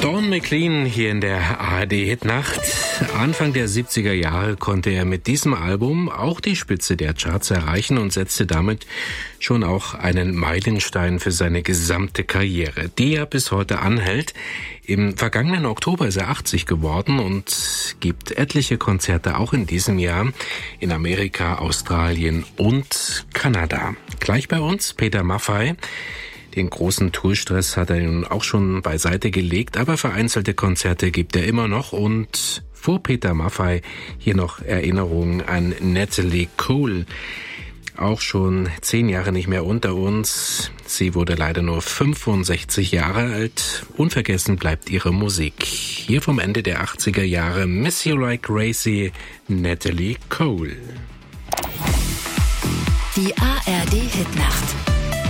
Don McLean hier in der ARD-Hitnacht. Anfang der 70er Jahre konnte er mit diesem Album auch die Spitze der Charts erreichen und setzte damit schon auch einen Meilenstein für seine gesamte Karriere, die er bis heute anhält. Im vergangenen Oktober ist er 80 geworden und gibt etliche Konzerte auch in diesem Jahr in Amerika, Australien und Kanada. Gleich bei uns Peter Maffay. Den großen Tourstress hat er nun auch schon beiseite gelegt, aber vereinzelte Konzerte gibt er immer noch. Und vor Peter Maffay hier noch Erinnerungen an Natalie Cole. Auch schon 10 Jahre nicht mehr unter uns. Sie wurde leider nur 65 Jahre alt. Unvergessen bleibt ihre Musik. Hier vom Ende der 80er Jahre Miss You Like Crazy, Natalie Cole. Die ARD Hitnacht.